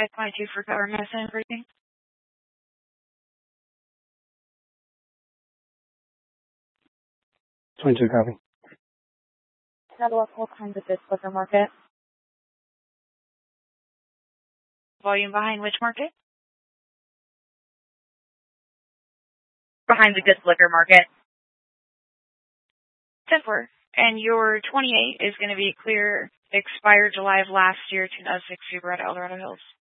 522 for cover medicine briefing. 22 copy. All kinds of goods liquor market. Volume behind which market? Behind the goods liquor market. 10-4. And your 28 is going to be clear, expired July of last year, 2006 Subaru Eldorado Hills.